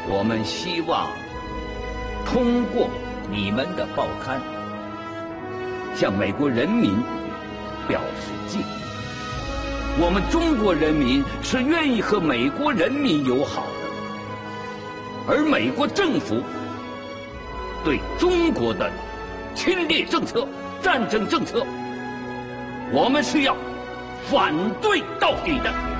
我们希望通过你们的报刊，向美国人民表示敬意。我们中国人民是愿意和美国人民友好的，而美国政府对中国的侵略政策、战争政策，我们是要反对到底的。